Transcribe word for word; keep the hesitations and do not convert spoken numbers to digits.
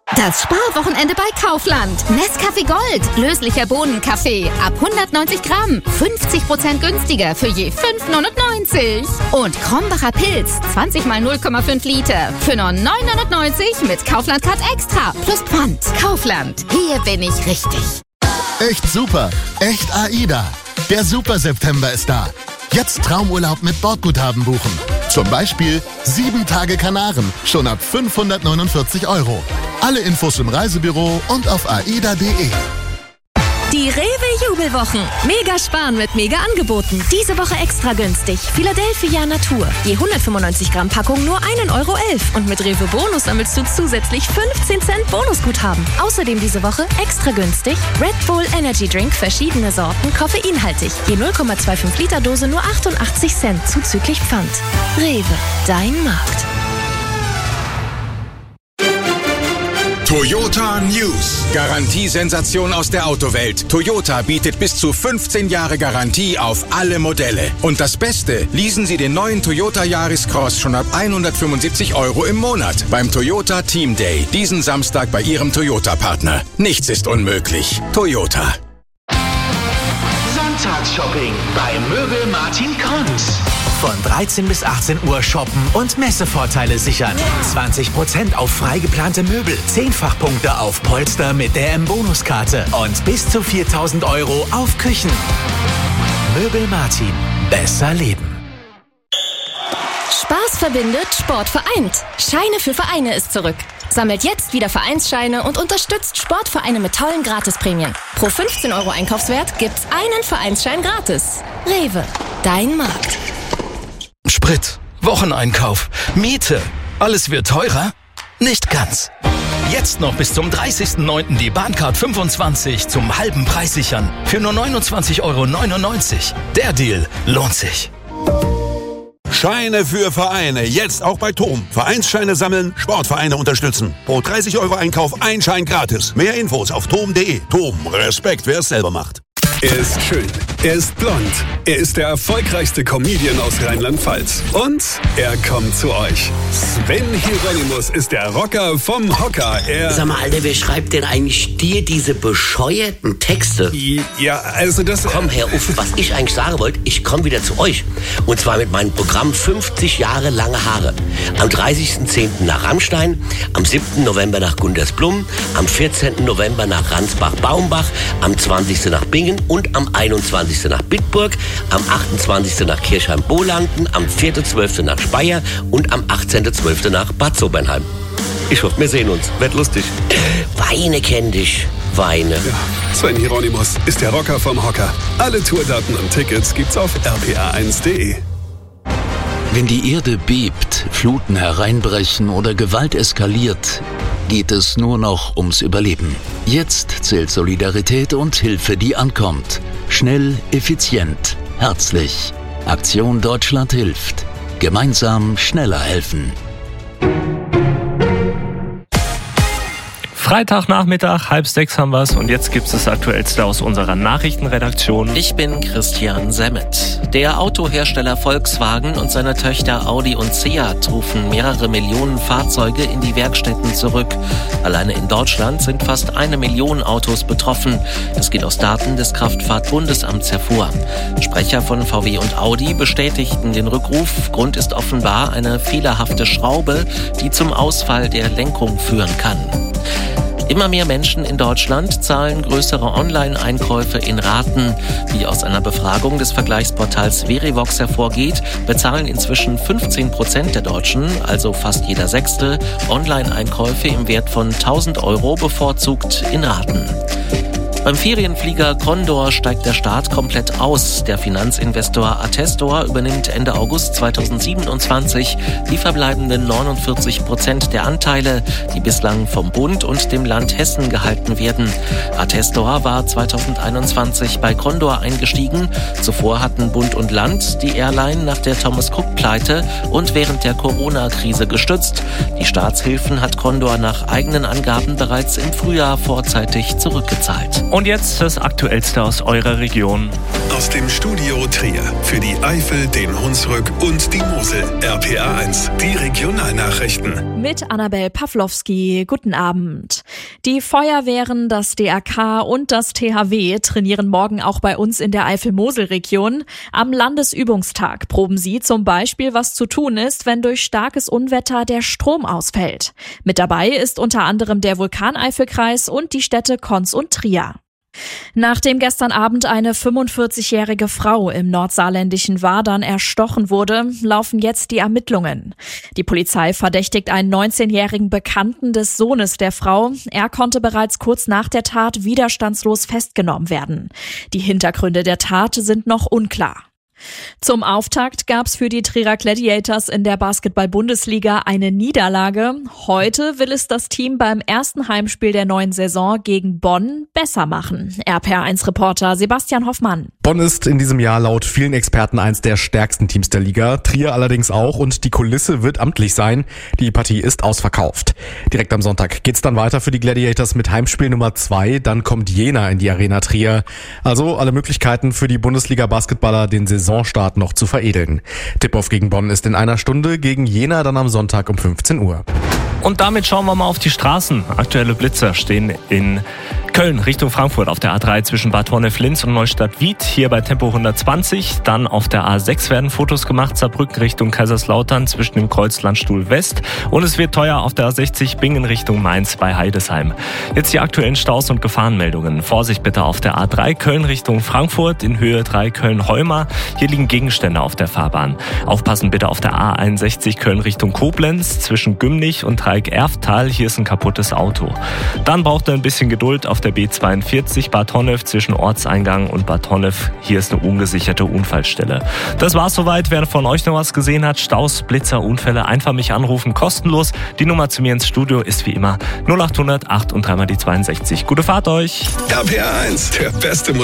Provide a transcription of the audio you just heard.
Das Sparwochenende bei Kaufland. Nescafé Gold, löslicher Bohnenkaffee, ab hundertneunzig Gramm, fünfzig Prozent günstiger für je fünf neunundneunzig. Und Krombacher Pilz, zwanzig mal null Komma fünf Liter, für nur neun neunundneunzig mit Kaufland Card Extra plus Pfand. Kaufland, hier bin ich richtig. Echt super, echt AIDA. Der Super September ist da. Jetzt Traumurlaub mit Bordguthaben buchen. Zum Beispiel sieben Tage Kanaren, schon ab fünfhundertneunundvierzig Euro. Alle Infos im Reisebüro und auf aida punkt de. Die Rewe-Jubelwochen. Mega sparen mit Mega-Angeboten. Diese Woche extra günstig. Philadelphia Natur. Je hundertfünfundneunzig Gramm Packung nur ein Euro elf. Und mit Rewe Bonus sammelst du zusätzlich fünfzehn Cent Bonusguthaben. Außerdem diese Woche extra günstig Red Bull Energy Drink, verschiedene Sorten, koffeinhaltig. Je null Komma fünfundzwanzig Liter Dose nur achtundachtzig Cent, zuzüglich Pfand. Rewe, dein Markt. Toyota News. Garantiesensation aus der Autowelt. Toyota bietet bis zu fünfzehn Jahre Garantie auf alle Modelle. Und das Beste, leasen Sie den neuen Toyota Yaris Cross schon ab hundertfünfundsiebzig Euro im Monat beim Toyota Team Day. Diesen Samstag bei Ihrem Toyota-Partner. Nichts ist unmöglich. Toyota. Sonntagsshopping bei Möbel Martin Konz. Von dreizehn bis achtzehn Uhr shoppen und Messevorteile sichern. zwanzig Prozent auf frei geplante Möbel, Zehnfachpunkte auf Polster mit der M-Bonuskarte und bis zu viertausend Euro auf Küchen. Möbel Martin. Besser leben. Spaß verbindet, Sport vereint. Scheine für Vereine ist zurück. Sammelt jetzt wieder Vereinsscheine und unterstützt Sportvereine mit tollen Gratisprämien. Pro fünfzehn Euro Einkaufswert gibt's einen Vereinsschein gratis. Rewe, dein Markt. Sprit, Wocheneinkauf, Miete. Alles wird teurer? Nicht ganz. Jetzt noch bis zum dreißigsten neunten die Bahncard fünfundzwanzig zum halben Preis sichern. Für nur neunundzwanzig Euro neunundneunzig. Der Deal lohnt sich. Scheine für Vereine, jetzt auch bei Tom. Vereinsscheine sammeln, Sportvereine unterstützen. Pro dreißig Euro Einkauf ein Schein gratis. Mehr Infos auf tom punkt de. Tom, Respekt, wer es selber macht. Er ist schön, er ist blond, er ist der erfolgreichste Comedian aus Rheinland-Pfalz. Und er kommt zu euch. Sven Hieronymus ist der Rocker vom Hocker. Er Sag mal, Alter, wer schreibt denn eigentlich dir diese bescheuerten Texte? Ja, also das... Komm, Herr Uff, was ich eigentlich sagen wollte, ich komme wieder zu euch. Und zwar mit meinem Programm fünfzig Jahre lange Haare. Am dreißigsten zehnten nach Rammstein, am siebten November nach Gundersblum, am vierzehnten November nach Ransbach-Baumbach, am zwanzigsten nach Bingen und am einundzwanzigsten nach Bitburg, am achtundzwanzigsten nach Kirchheim-Bolanden, am vierten zwölften nach Speyer und am achtzehnten zwölften nach Bad Sobernheim. Ich hoffe, wir sehen uns. Wird lustig. Weine kenn dich. Weine. Ja, Sven Hieronymus ist der Rocker vom Hocker. Alle Tourdaten und Tickets gibt's auf r p a eins punkt de. Wenn die Erde bebt, Fluten hereinbrechen oder Gewalt eskaliert, geht es nur noch ums Überleben. Jetzt zählt Solidarität und Hilfe, die ankommt. Schnell, effizient, herzlich. Aktion Deutschland hilft. Gemeinsam schneller helfen. Freitagnachmittag, halb sechs haben wir's und jetzt gibt's das Aktuellste aus unserer Nachrichtenredaktion. Ich bin Christian Semmet. Der Autohersteller Volkswagen und seine Töchter Audi und Seat rufen mehrere Millionen Fahrzeuge in die Werkstätten zurück. Alleine in Deutschland sind fast eine Million Autos betroffen. Das geht aus Daten des Kraftfahrtbundesamts hervor. Sprecher von V W und Audi bestätigten den Rückruf. Grund ist offenbar eine fehlerhafte Schraube, die zum Ausfall der Lenkung führen kann. Immer mehr Menschen in Deutschland zahlen größere Online-Einkäufe in Raten. Wie aus einer Befragung des Vergleichsportals Verivox hervorgeht, bezahlen inzwischen fünfzehn Prozent der Deutschen, also fast jeder Sechste, Online-Einkäufe im Wert von tausend Euro bevorzugt in Raten. Beim Ferienflieger Condor steigt der Staat komplett aus. Der Finanzinvestor Attestor übernimmt Ende August zweitausendsiebenundzwanzig die verbleibenden neunundvierzig Prozent der Anteile, die bislang vom Bund und dem Land Hessen gehalten werden. Attestor war zweitausendeinundzwanzig bei Condor eingestiegen. Zuvor hatten Bund und Land die Airline nach der Thomas-Cook-Pleite und während der Corona-Krise gestützt. Die Staatshilfen hat Condor nach eigenen Angaben bereits im Frühjahr vorzeitig zurückgezahlt. Und jetzt das Aktuellste aus eurer Region. Aus dem Studio Trier für die Eifel, den Hunsrück und die Mosel. R P A eins, die Regionalnachrichten. Mit Annabel Pawlowski. Guten Abend. Die Feuerwehren, das D R K und das T H W trainieren morgen auch bei uns in der Eifel-Mosel-Region. Am Landesübungstag proben sie zum Beispiel, was zu tun ist, wenn durch starkes Unwetter der Strom ausfällt. Mit dabei ist unter anderem der Vulkaneifelkreis und die Städte Konz und Trier. Nachdem gestern Abend eine fünfundvierzigjährige Frau im nordsaarländischen Wadern erstochen wurde, laufen jetzt die Ermittlungen. Die Polizei verdächtigt einen neunzehnjährigen Bekannten des Sohnes der Frau. Er konnte bereits kurz nach der Tat widerstandslos festgenommen werden. Die Hintergründe der Tat sind noch unklar. Zum Auftakt gab's für die Trierer Gladiators in der Basketball-Bundesliga eine Niederlage. Heute will es das Team beim ersten Heimspiel der neuen Saison gegen Bonn besser machen. R P A eins Reporter Sebastian Hoffmann. Bonn ist in diesem Jahr laut vielen Experten eins der stärksten Teams der Liga, Trier allerdings auch, und die Kulisse wird amtlich sein. Die Partie ist ausverkauft. Direkt am Sonntag geht's dann weiter für die Gladiators mit Heimspiel Nummer zwei, dann kommt Jena in die Arena Trier. Also alle Möglichkeiten für die Bundesliga-Basketballer, den Saisonstart noch zu veredeln. Tip-Off gegen Bonn ist in einer Stunde, gegen Jena dann am Sonntag um fünfzehn Uhr. Und damit schauen wir mal auf die Straßen. Aktuelle Blitzer stehen in Köln Richtung Frankfurt auf der A drei zwischen Bad Honnef-Linz und Neustadt-Wied, hier bei Tempo hundertzwanzig. Dann auf der A sechs werden Fotos gemacht, Saarbrücken Richtung Kaiserslautern zwischen dem Kreuz Landstuhl West. Und es wird teuer auf der A sechzig Bingen Richtung Mainz bei Heidesheim. Jetzt die aktuellen Staus und Gefahrenmeldungen. Vorsicht bitte auf der A drei Köln Richtung Frankfurt in Höhe drei Köln-Heuma. Hier liegen Gegenstände auf der Fahrbahn. Aufpassen bitte auf der A einundsechzig Köln Richtung Koblenz zwischen Gümnich und Dreieck-Erftal. Hier ist ein kaputtes Auto. Dann braucht ihr ein bisschen Geduld auf der B zweiundvierzig Bad Honnef zwischen Ortseingang und Bad Honnef. Hier ist eine ungesicherte Unfallstelle. Das war's soweit. Wer von euch noch was gesehen hat, Staus, Blitzer, Unfälle, einfach mich anrufen, kostenlos. Die Nummer zu mir ins Studio ist wie immer null acht hundert acht und dreimal die zweiundsechzig. Gute Fahrt euch! R P A eins, der beste